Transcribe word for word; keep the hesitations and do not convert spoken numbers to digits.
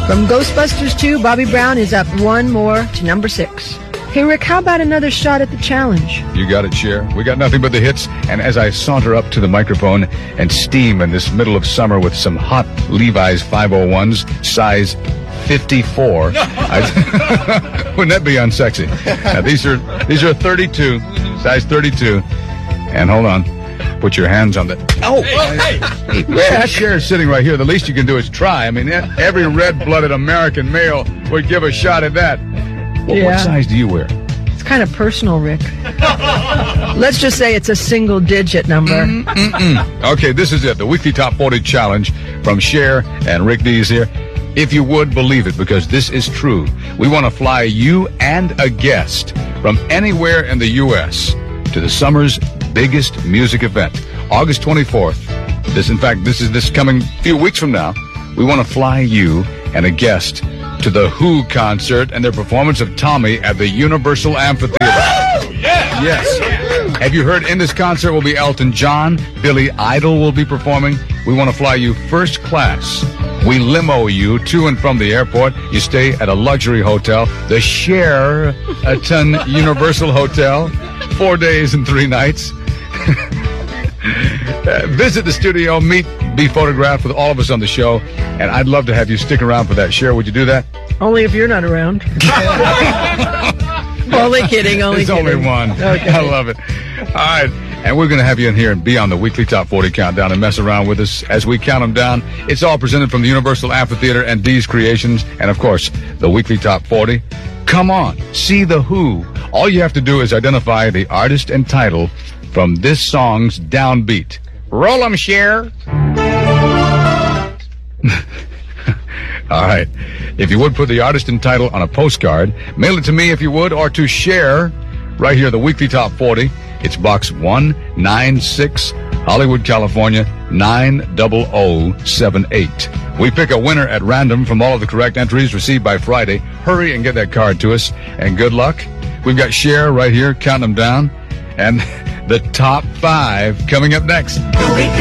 From Ghostbusters two, Bobby Brown is up one more to number six. Hey, Rick, how about another shot at the challenge? You got it, Cher. We got nothing but the hits. And as I saunter up to the microphone and steam in this middle of summer with some hot Levi's five oh ones, size fifty-four, I, wouldn't that be unsexy? Now, these are these are thirty-two, size thirty-two. And hold on. Put your hands on the... Oh! Hey, hey. Yeah, Cher's sitting right here. The least you can do is try. I mean, every red-blooded American male would give a shot at that. Well, yeah. What size do you wear? It's kind of personal, Rick. Let's just say it's a single-digit number. Mm-mm-mm. Okay, this is it. The Weekly Top forty Challenge from Cher and Rick Dees here. If you would believe it, because this is true, we want to fly you and a guest from anywhere in the U S to the summer's biggest music event, August twenty-fourth. This, in fact, this is this coming few weeks from now. We want to fly you and a guest to the Who concert and their performance of Tommy at the Universal Amphitheater. Yeah. Yes. Have you heard in this concert will be Elton John, Billy Idol will be performing. We want to fly you first class. We limo you to and from the airport. You stay at a luxury hotel, the Sheraton Universal Hotel, four days and three nights. Uh, visit the studio, meet, be photographed with all of us on the show, and I'd love to have you stick around for that. Cher, would you do that? Only if you're not around. Only kidding, only it's kidding. only one. Okay. I love it. All right, and we're going to have you in here and be on the Weekly Top forty Countdown and mess around with us as we count them down. It's all presented from the Universal Amphitheater and Dee's Creations, and of course, the Weekly Top forty. Come on, see the Who. All you have to do is identify the artist and title from this song's downbeat. Roll 'em, Cher. All right. If you would put the artist and title on a postcard, mail it to me if you would, or to Cher, right here, the Weekly Top forty. It's Box one ninety-six, Hollywood, California, nine zero zero seven eight. We pick a winner at random from all of the correct entries received by Friday. Hurry and get that card to us, and good luck. We've got Cher right here, counting them down, and the top five coming up next.